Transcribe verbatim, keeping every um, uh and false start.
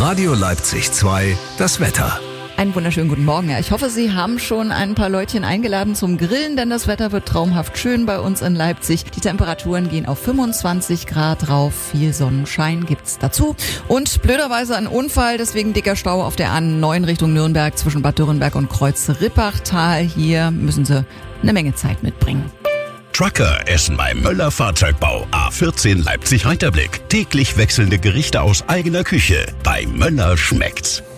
Radio Leipzig zwei, das Wetter. Einen wunderschönen guten Morgen. Ja, ich hoffe, Sie haben schon ein paar Leutchen eingeladen zum Grillen, denn das Wetter wird traumhaft schön bei uns in Leipzig. Die Temperaturen gehen auf fünfundzwanzig Grad rauf. Viel Sonnenschein gibt's dazu. Und blöderweise ein Unfall, deswegen dicker Stau auf der A neun Richtung Nürnberg zwischen Bad Dürrenberg und Kreuz-Rippachtal. Hier müssen Sie eine Menge Zeit mitbringen. Trucker essen beim Möller Fahrzeugbau A vierzehn Leipzig-Reiterblick. Täglich wechselnde Gerichte aus eigener Küche. Bei Möller schmeckt's.